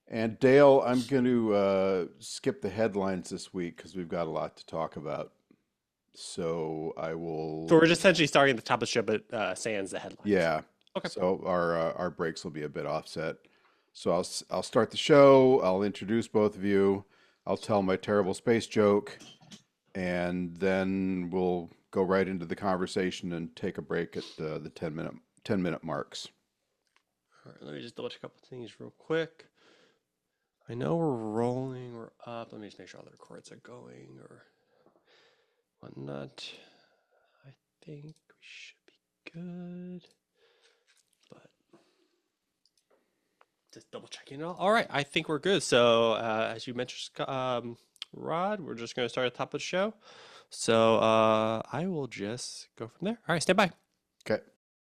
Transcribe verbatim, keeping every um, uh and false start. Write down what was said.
And Dale, I'm going to uh, skip the headlines this week because we've got a lot to talk about. So I So we're will, just essentially starting at the top of the show, but uh, sans the headlines. yeah. Okay. So our uh, our breaks will be a bit offset. So I'll s- I'll start the show. I'll introduce both of you. I'll tell my terrible space joke, and then we'll go right into the conversation and take a break at uh, the ten minute ten minute marks. All right, let me just double check a couple things real quick. I know we're rolling, we're up. Let me just make sure all the records are going or whatnot. I think we should be good, but just double checking it all. All right, I think we're good. So, uh, as you mentioned, Sc- um, Rod, we're just going to start at the top of the show. So, uh, I will just go from there. All right, stand by.